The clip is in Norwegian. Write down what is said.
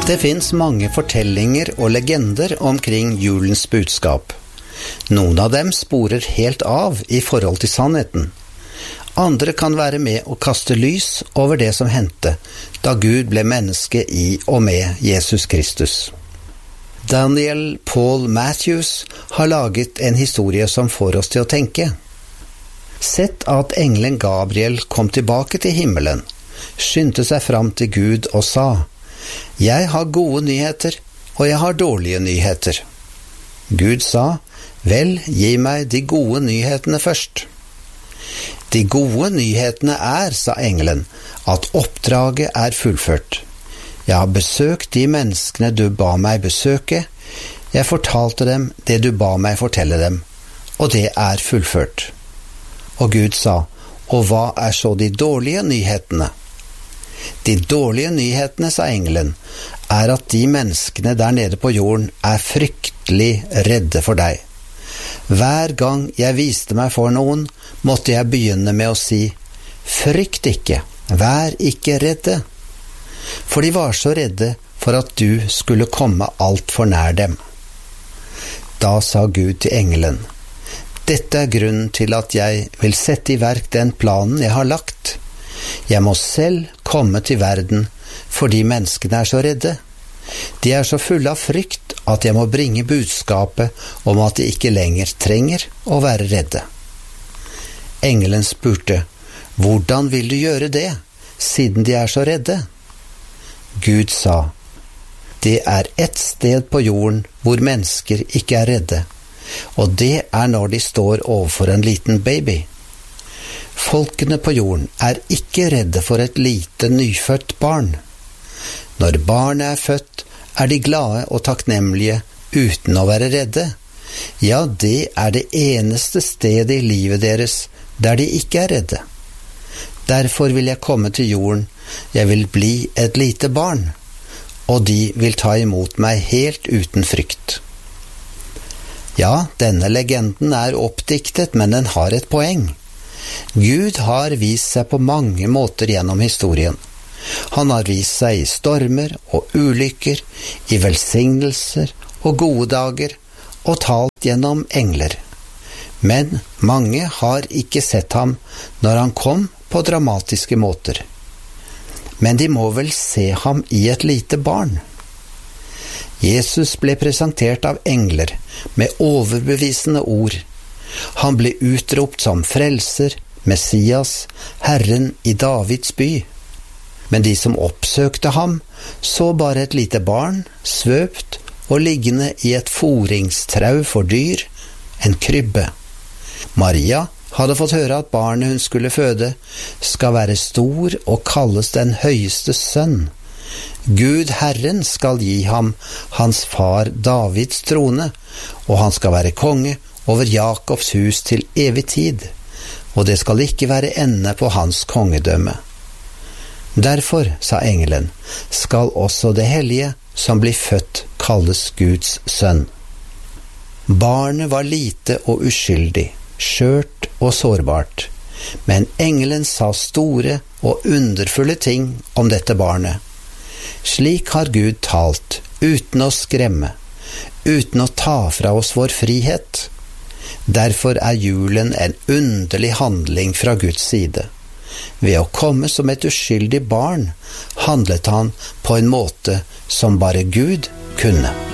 Det finns mange fortellinger og legender omkring julens budskap. Noen av dem sporer helt av i forhold til sannheten. Andre kan være med å kaste lys over det som hendte da Gud ble menneske i og med Jesus Kristus. Daniel Paul Matthews har laget en historie som får oss til å tenke. Sett at engelen Gabriel kom tilbake til himmelen, skyndte seg fram til Gud og sa: «Jeg har gode nyheter, og jeg har dårlige nyheter.» Gud sa: «Vel, gi meg de gode nyhetene først.» «De gode nyhetene er», sa engelen, «at oppdraget er fullført. Jeg har besøkt de menneskene du ba meg besøke. Jeg fortalte dem det du ba meg fortelle dem, og det er fullført.» Og Gud sa: «Og hva er så de dårlige nyhetene?» «De dårlige nyhetene», sa engelen, «er at de menneskene der nede på jorden er fryktelig redde for deg. Hver gang jeg viste meg for noen, måtte jeg begynne med å si: Frykt ikke, vær ikke redde. For de var så redde for at du skulle komme alt for nær dem. Da sa Gud til engelen: Dette er grunnen til at jeg vil sette i verk den planen jeg har lagt. Jeg må selv komme til verden fordi menneskene er så redde. De er så fulle av frykt at jeg må bringe budskapet om at de ikke lenger trenger å være redde. Engelen spurte: Hvordan vil du gjøre det, siden de er så redde? Gud sa: Det er ett sted på jorden hvor mennesker ikke er redde, og det er når de står overfor en liten baby. Folkene på jorden er ikke redde for et lite nyfødt barn. Når barnet er født, er de glade og takknemlige uten å være redde. Ja, det er det eneste stedet i livet deres der de ikke er redde. Derfor vil jeg komme til jorden, jeg vil bli et lite barn, og de vil ta imot meg helt uten frykt. Ja, denne legenden er oppdiktet, men den har et poeng. Gud har vist seg på mange måter gjennom historien. Han har vist seg i stormer og ulykker, i velsignelser og gode dager, og talt gjennom engler. Men mange har ikke sett ham når han kom på dramatiske måter. Men de må vel se ham i et lite barn. Jesus ble presentert av engler med overbevisende ord. Han ble utropt som frelser, Messias, Herren i Davids by. Men de som oppsøkte ham, så bare et lite barn, svøpt og liggende i et foringstrau for dyr, en krybbe. Maria hadde fått høre at barnet hun skulle føde skal være stor og kalles den høyeste sønn. Gud Herren skal gi ham hans far Davids trone, og han skal være konge over Jakobs hus til evig tid, og det skal ikke være ende på hans kongedømme. Derfor, sa engelen, skal også det hellige som blir født kalles Guds sønn. Barnet var lite og uskyldig, skjørt og sårbart, men engelen sa store og underfulle ting om dette barnet. Slik har Gud talt, uten å skremme, uten å ta fra oss vår frihet. Derfor er julen en underlig handling fra Guds side. Ved å komme som et uskyldig barn handlet han på en måte som bare Gud kunne.